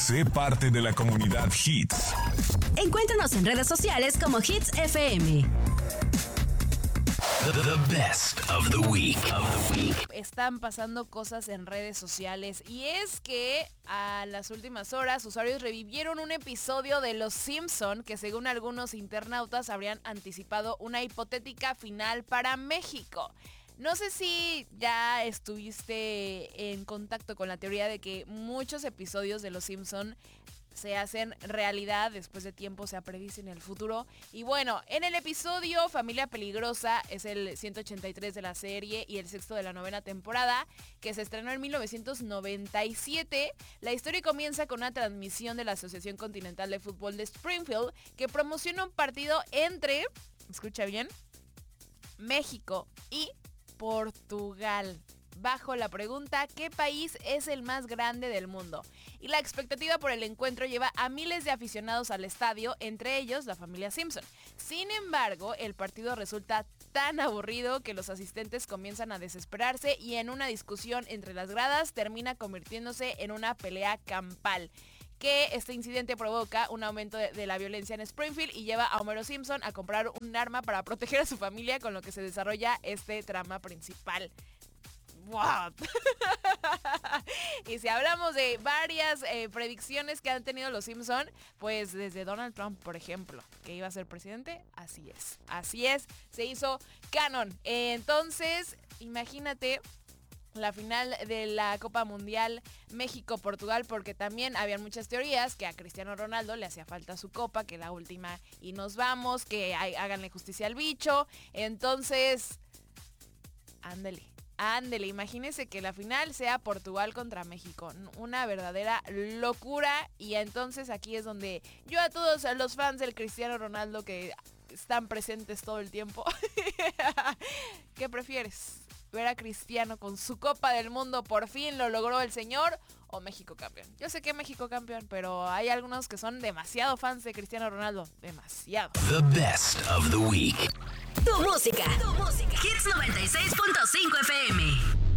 Sé parte de la comunidad Hits. Encuéntranos en redes sociales como Hits FM. The best of the week. Están pasando cosas en redes sociales y es que a las últimas horas usuarios revivieron un episodio de Los Simpson que según algunos internautas habrían anticipado una hipotética final para México. No sé si ya estuviste en contacto con la teoría de que muchos episodios de Los Simpson se hacen realidad, después de tiempo se predice en el futuro. Y bueno, en el episodio Familia Peligrosa, es el 183 de la serie y el sexto de la 9ª temporada, que se estrenó en 1997, la historia comienza con una transmisión de la Asociación Continental de Fútbol de Springfield, que promociona un partido entre, escucha bien, México y Portugal, bajo la pregunta ¿qué país es el más grande del mundo? Y la expectativa por el encuentro lleva a miles de aficionados al estadio, entre ellos la familia Simpson. Sin embargo, el partido resulta tan aburrido que los asistentes comienzan a desesperarse y en una discusión entre las gradas termina convirtiéndose en una pelea campal. Que este incidente provoca un aumento de la violencia en Springfield y lleva a Homero Simpson a comprar un arma para proteger a su familia, con lo que se desarrolla este trama principal. What? Y si hablamos de varias predicciones que han tenido los Simpson, pues desde Donald Trump, por ejemplo, que iba a ser presidente, así es, se hizo canon. Entonces, imagínate la final de la Copa Mundial México-Portugal, porque también habían muchas teorías que a Cristiano Ronaldo le hacía falta su copa, que la última y nos vamos, que háganle justicia al bicho. Entonces, ándele, imagínense que la final sea Portugal contra México, una verdadera locura. Y entonces aquí es donde yo a todos los fans del Cristiano Ronaldo que están presentes todo el tiempo, ¿qué prefieres? ¿Ver a Cristiano con su Copa del Mundo, por fin lo logró el señor, o México campeón? Yo sé que México campeón, pero hay algunos que son demasiado fans de Cristiano Ronaldo, demasiado. The best of the week. Tu música. Hits 96.5 FM.